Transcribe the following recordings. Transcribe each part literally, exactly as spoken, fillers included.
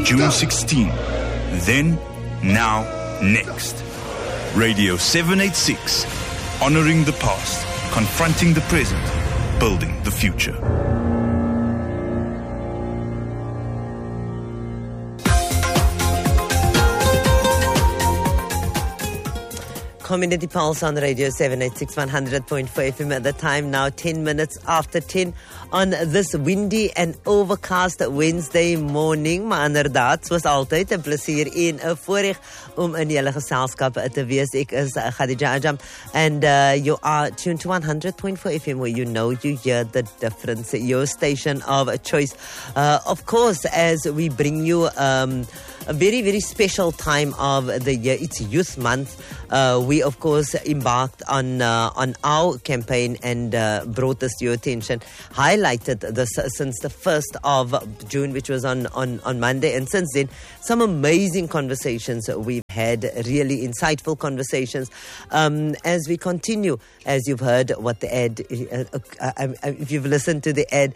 June sixteenth. Then, now, next. Radio seven eighty-six. Honoring the past, confronting the present, building the future. Community Pulse on Radio seven eighty-six, one hundred point four F M at the time now, ten minutes after ten on this windy and overcast Wednesday morning. Maar inderdaad, soos altyd, 'n plesier en 'n voorreg om in julle geselskap te wees. Ek is Khadija Ajam, and uh, you are tuned to one hundred point four F M, where you know you hear the difference. Your station of choice. Uh, of course, as we bring you um, a very, very special time of the year. It's Youth Month. Uh, we, of course, embarked on uh, on our campaign and uh, brought this to your attention, highlighted this since the first of June, which was on, on, on Monday. And since then, some amazing conversations we've had, really insightful conversations. Um, as we continue, as you've heard what the ad, uh, uh, uh, if you've listened to the ad,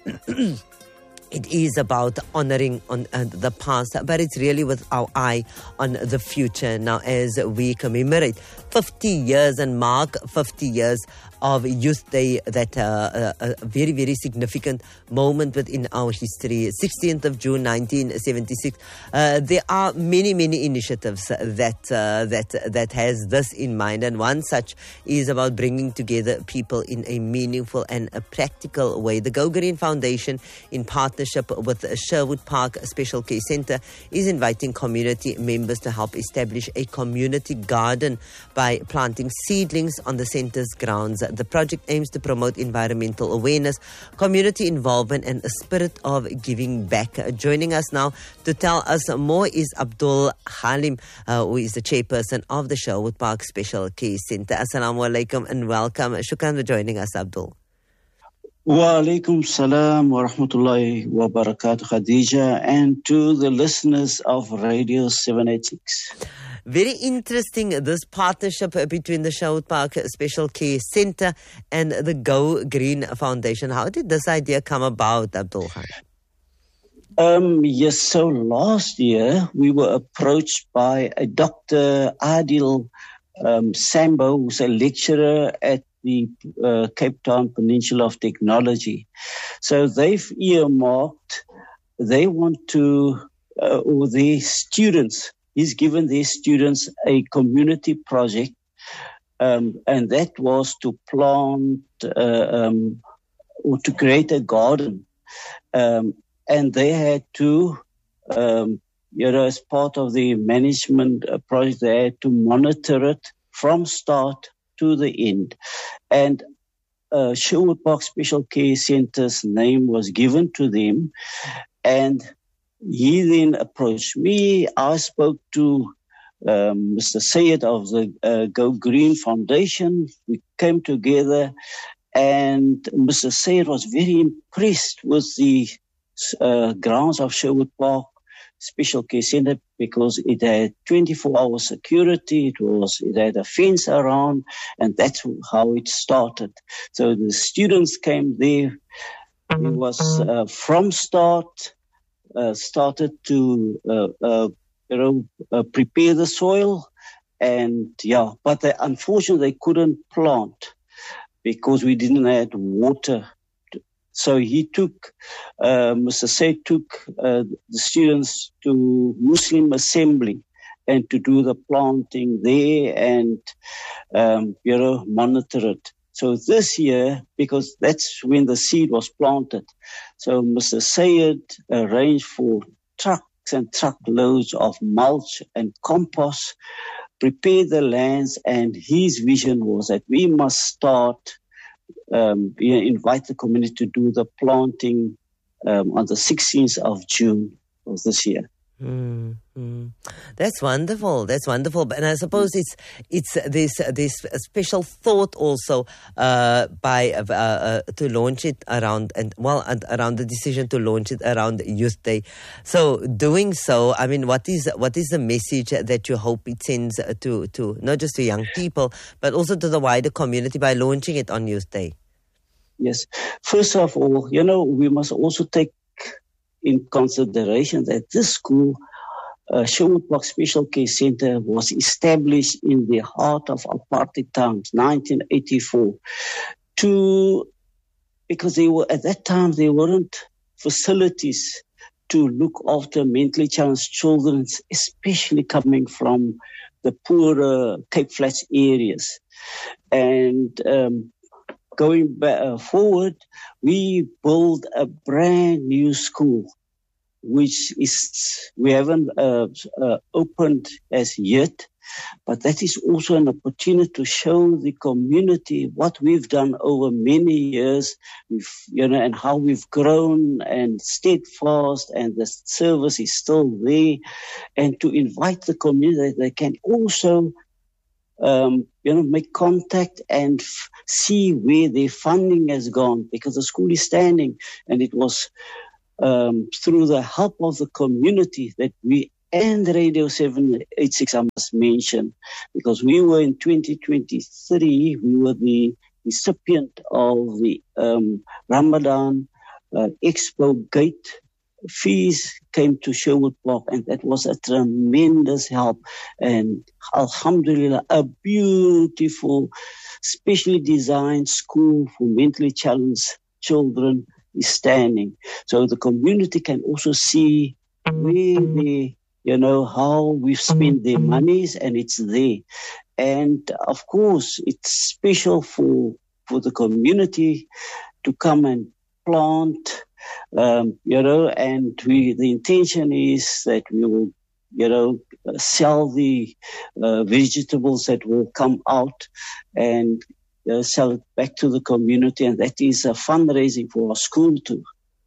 it is about honoring on uh, the past, but it's really with our eye on the future. Now, as we commemorate fifty years and mark fifty years of Youth Day, that uh, a, a very, very significant moment within our history, sixteenth of June nineteen seventy-six. Uh, there are many, many initiatives that uh, that that has this in mind, and one such is about bringing together people in a meaningful and a practical way. The Go Green Foundation, in partnership with Sherwood Park Special Care Centre, is inviting community members to help establish a community garden by planting seedlings on the centre's grounds. The project aims to promote environmental awareness, community involvement, and a spirit of giving back. Joining us now to tell us more is Abdul Halim, uh, who is the chairperson of the Sherwood Park Special Care Centre. Assalamu alaikum and welcome. Shukran for joining us, Abdul. Wa alaikum salam wa rahmatullahi wa barakatuh, Khadija, and to the listeners of Radio seven eighty-six. Very interesting, this partnership between the Sherwood Park Special Care Centre and the Go Green Foundation. How did this idea come about, Abdul Khan? Um, yes, so last year we were approached by a Doctor Adil um, Sambo, who's a lecturer at the uh, Cape Town Peninsula of Technology. So they've earmarked, they want to, uh, or their students, he's given their students a community project, um, and that was to plant uh, um, or to create a garden. Um, and they had to, um, you know, as part of the management project, they had to monitor it from start to the end. And uh, Sherwood Park Special Care Centre's name was given to them, and he then approached me. I spoke to um, Mister Sayed of the uh, Go Green Foundation. We came together, and Mister Sayed was very impressed with the uh, grounds of Sherwood Park Special Care Centre, because it had twenty-four hour security, it was, it had a fence around, and that's how it started. So the students came there. It was uh, from start, uh, started to, uh, uh, you know, uh, prepare the soil, and yeah, but they, unfortunately they couldn't plant because we didn't have water. So he took, uh, Mister Said took uh, the students to Muslim Assembly and to do the planting there and, um, you know, monitor it. So this year, because that's when the seed was planted, so Mister Sayed arranged for trucks and truckloads of mulch and compost, prepare the lands, and his vision was that we must start Um, we invite the community to do the planting um, on the sixteenth of June of this year. Mm, mm. That's wonderful. That's wonderful. And I suppose it's it's this this special thought also uh, by uh, uh, to launch it around and well around the decision to launch it around Youth Day. So doing so, I mean, what is what is the message that you hope it sends to to not just to young people but also to the wider community by launching it on Youth Day? Yes. First of all, you know, we must also take in consideration that this school, uh, Sherwood Park Special Care Center, was established in the heart of apartheid times, nineteen eighty-four, to because they were at that time there weren't facilities to look after mentally challenged children, especially coming from the poorer Cape Flats areas. And um, going back, uh, forward, we built a brand new school, which is we haven't uh, uh, opened as yet, but that is also an opportunity to show the community what we've done over many years, we've, you know, and how we've grown and steadfast, and the service is still there, and to invite the community that they can also, um, you know, make contact and f- see where their funding has gone, because the school is standing, and it was um, through the help of the community that we and Radio seven eighty-six, I must mention, because we were in twenty twenty-three, we were the recipient of the um, Ramadan uh, Expo Gate. Fees came to Sherwood Park, and that was a tremendous help. And alhamdulillah, a beautiful, specially designed school for mentally challenged children is standing. So the community can also see where they, you know, how we've spent their monies, and it's there. And of course, it's special for for the community to come and plant, um, you know, and we, the intention is that we will, you know, sell the uh, vegetables that will come out and uh, sell it back to the community, and that is a fundraising for our school too.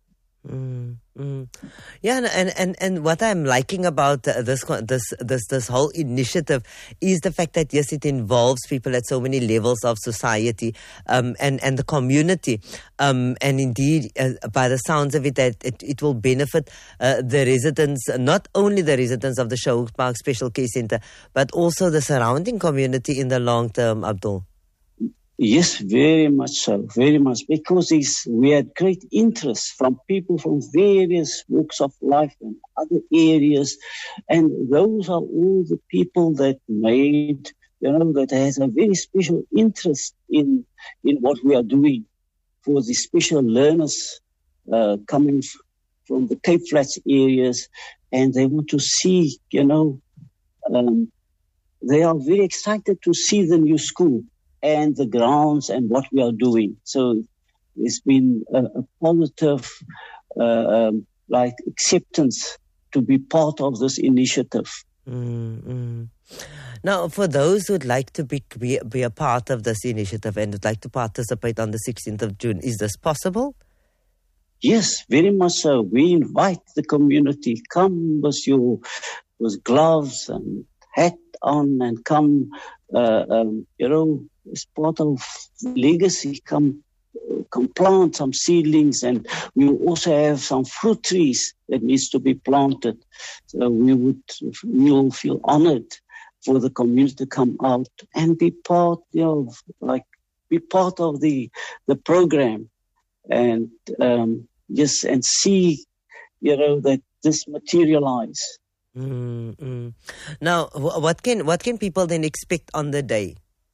Mm, mm. Yeah, and, and and what I'm liking about uh, this this this this whole initiative is the fact that yes, it involves people at so many levels of society, um, and and the community, um, and indeed, uh, by the sounds of it, that it, it will benefit uh, the residents, not only the residents of the Sherwood Park Special Care Center, but also the surrounding community in the long term, Abdul. Yes, very much so, very much, because it's, we had great interest from people from various walks of life and other areas, and those are all the people that made, you know, that has a very special interest in in what we are doing for the special learners uh, coming f- from the Cape Flats areas, and they want to see, you know, um, they are very excited to see the new school and the grounds and what we are doing. So it's been a, a positive, uh, um, like acceptance to be part of this initiative. Mm-hmm. Now, for those who would like to be, be be a part of this initiative and would like to participate on the sixteenth of June, is this possible? Yes, very much so. We invite the community, come with your with gloves and hat on, and come, uh, um, you know, as part of legacy, come come plant some seedlings, and we will also have some fruit trees that needs to be planted. So we would we will feel honored for the community to come out and be part, you know, like be part of the the program, and um, yes, and see, you know, that this materialize. Mm-hmm. Now, what can what can people then expect on the day?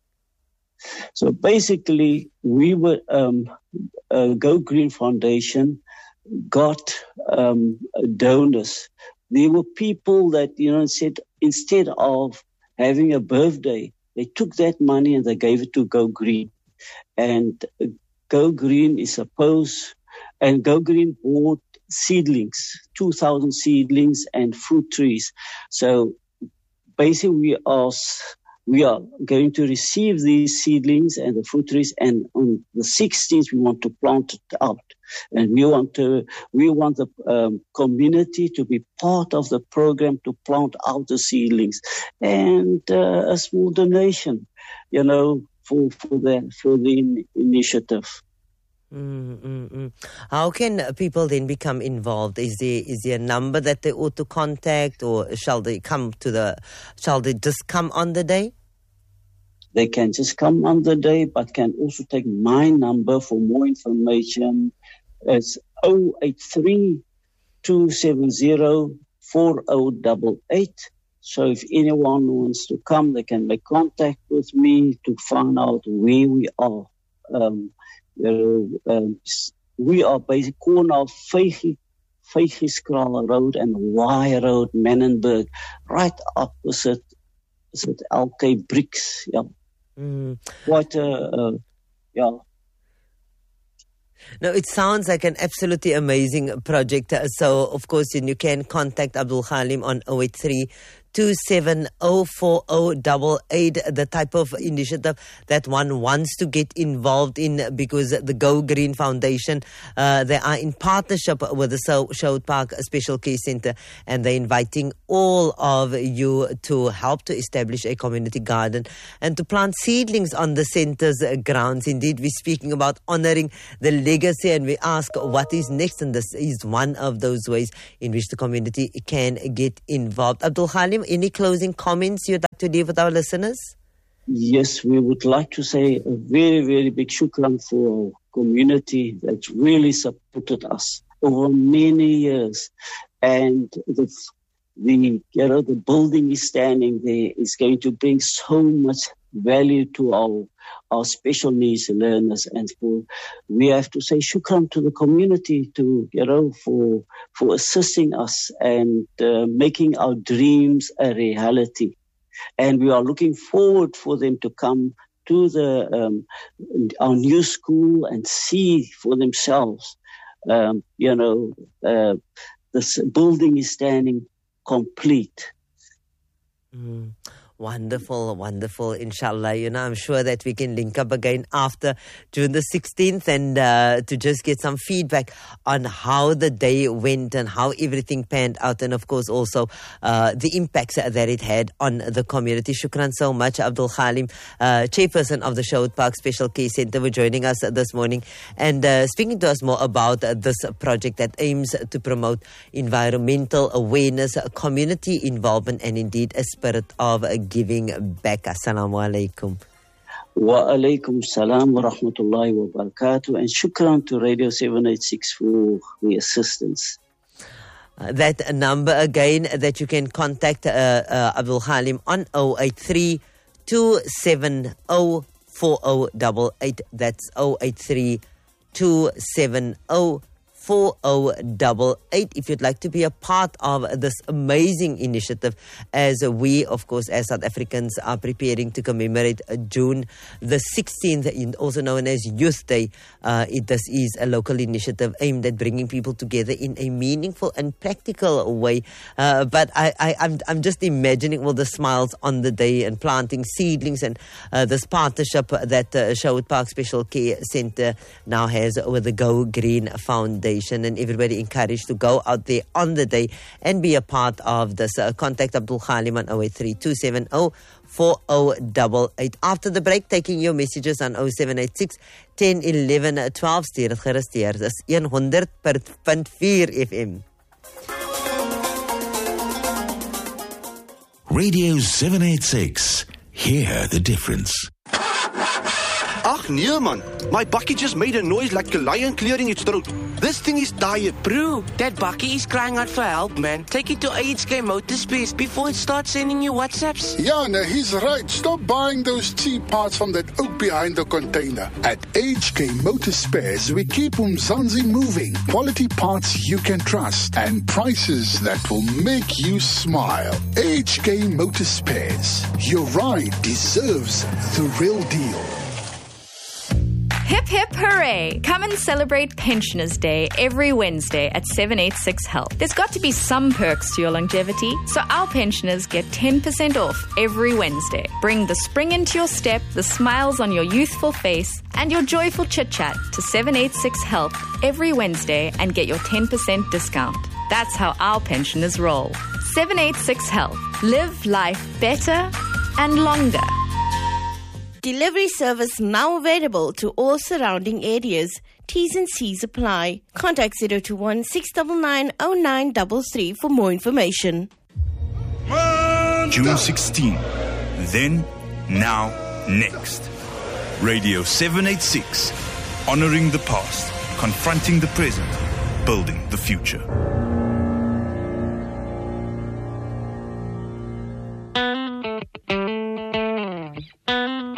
So basically, we were um, uh, Go Green Foundation got um, donors. There were people that, you know, said instead of having a birthday, they took that money and they gave it to Go Green. And uh, Go Green is supposed, and Go Green bought seedlings, two thousand seedlings and fruit trees. So basically, we are we are going to receive these seedlings and the fruit trees, and on the sixteenth we want to plant it out, and we want to we want the um, community to be part of the program to plant out the seedlings, and uh, a small donation, you know, for for the for the in- initiative. Mm-mm-mm. How can people then become involved? Is there is there a number that they ought to contact, or shall they come to the? Shall they just come on the day? They can just come on the day, but can also take my number for more information. It's zero eight three two seven zero, four zero eight eight. So if anyone wants to come, they can make contact with me to find out where we are. Um, you know, um, we are basically corner of Vygieskraal Road and Y Road, Menenberg, right opposite is it L K Bricks. Yeah. Mm. Quite a, uh, yeah. No, it sounds like an absolutely amazing project. Uh, So, of course, you, you can contact Abdul Halim on zero eight three, two seven zero, four zero eight eight, the type of initiative that one wants to get involved in, because the Go Green Foundation, uh, they are in partnership with the so- Sherwood Park Special Care Centre, and they're inviting all of you to help to establish a community garden and to plant seedlings on the centre's grounds. Indeed, we're speaking about honouring the legacy, and we ask what is next, and this is one of those ways in which the community can get involved. Abdul Halim, any closing comments you'd like to leave with our listeners? Yes, we would like to say a very, very big shukran for our community that really supported us over many years. And the, the, you know, the building is standing there is going to bring so much value to our our special needs learners, and for we have to say shukran to the community to you know for for assisting us and uh, making our dreams a reality. And we are looking forward for them to come to the um, our new school and see for themselves. Um, you know, uh, this building is standing complete. Mm. Wonderful, wonderful, inshallah. You know, I'm sure that we can link up again after June the sixteenth and uh, to just get some feedback on how the day went and how everything panned out, and of course also uh, the impacts that it had on the community. Shukran so much, Abdul Halim, uh, chairperson of the Sherwood Park Special Care Centre, for joining us this morning and uh, speaking to us more about uh, this project that aims to promote environmental awareness, community involvement, and indeed a spirit of uh, giving back. Assalamu alaikum. Wa alaikum salam wa rahmatullahi wa barakatuh, and shukran to Radio seven eighty-six for the assistance. Uh, that number again that you can contact uh, uh, Abdul Halim on zero eight three, two seven zero, four zero eight eight. That's zero eight three, two seven zero, four zero eight eight if you'd like to be a part of this amazing initiative, as we, of course, as South Africans are preparing to commemorate June the sixteenth, also known as Youth Day. Uh, it, this is a local initiative aimed at bringing people together in a meaningful and practical way. Uh, but I, I, I'm, I'm just imagining all the smiles on the day and planting seedlings, and uh, this partnership that uh, Sherwood Park Special Care Centre now has with the Go Green Foundation. And everybody encouraged to go out there on the day and be a part of this. Uh, contact Abdul Halim on zero eight three, two seven zero, four zero eight eight. After the break, taking your messages on zero seven eight six, one zero one one, twaalf. Stuur het gerust deur. Dis one hundred point four F M. Radio seven eighty-six. Hear the difference. Ach nee man, my bakkie just made a noise like a lion clearing its throat. This thing is tired. Bro, that bakkie is crying out for help, man. Take it to H K Motorspares before it starts sending you WhatsApps. Yeah, no, he's right. Stop buying those cheap parts from that oak behind the container. At H K Motorspares, we keep Umzansi moving. Quality parts you can trust and prices that will make you smile. H K Motorspares. Your ride deserves the real deal. Hip hip hooray! Come and celebrate Pensioners Day every Wednesday at seven eighty-six Health. There's got to be some perks to your longevity, so our pensioners get ten percent off every Wednesday. Bring the spring into your step, the smiles on your youthful face, and your joyful chit-chat to seven eighty-six Health every Wednesday and get your ten percent discount. That's how our pensioners roll. seven eighty-six Health. Live life better and longer. Delivery service now available to all surrounding areas. T's and C's apply. Contact zero two one, six nine nine, zero nine three three for more information. June sixteenth. Then, now, next. Radio seven eighty-six. Honoring the past, confronting the present, building the future.